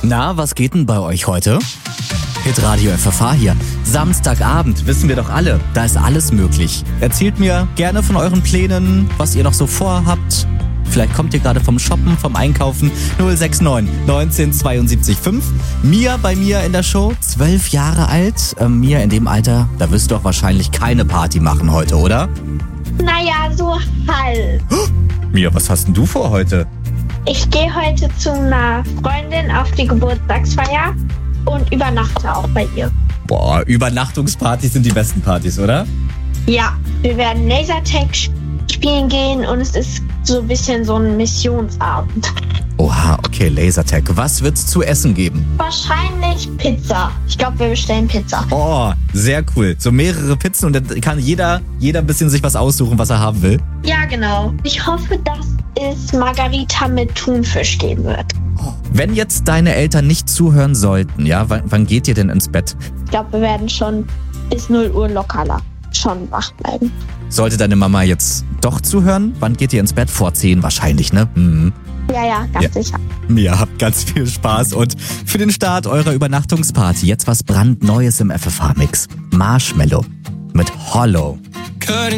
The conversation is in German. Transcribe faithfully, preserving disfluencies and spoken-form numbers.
Na, was geht denn bei euch heute? Hitradio F F H hier. Samstagabend, wissen wir doch alle, da ist alles möglich. Erzählt mir gerne von euren Plänen, was ihr noch so vorhabt. Vielleicht kommt ihr gerade vom Shoppen, vom Einkaufen. null sechs neun neunzehn zweiundsiebzig fünf. Mia bei mir in der Show, zwölf Jahre alt. Ähm, Mia, in dem Alter, da wirst du doch wahrscheinlich keine Party machen heute, oder? Naja, so halb. Mia, was hast denn du vor heute? Ich gehe heute zu einer Freundin auf die Geburtstagsfeier und übernachte auch bei ihr. Boah, Übernachtungspartys sind die besten Partys, oder? Ja, wir werden Lasertag spielen gehen und es ist so ein bisschen so ein Missionsabend. Oha, okay, Lasertag. Was wird's zu essen geben? Wahrscheinlich Pizza. Ich glaube, wir bestellen Pizza. Oh, sehr cool. So mehrere Pizzen und dann kann jeder, jeder ein bisschen sich was aussuchen, was er haben will. Ja, genau. Ich hoffe, dass es Margarita mit Thunfisch geben wird. Wenn jetzt deine Eltern nicht zuhören sollten, ja, wann, wann geht ihr denn ins Bett? Ich glaube, wir werden schon bis null Uhr lockerler schon wach bleiben. Sollte deine Mama jetzt doch zuhören, wann geht ihr ins Bett? Vor zehn wahrscheinlich, ne? Mhm. Ja, ja, ganz Ja. sicher. Mia, habt ganz viel Spaß und für den Start eurer Übernachtungsparty jetzt was brandneues im F F H-Mix. Marshmello mit Hollow.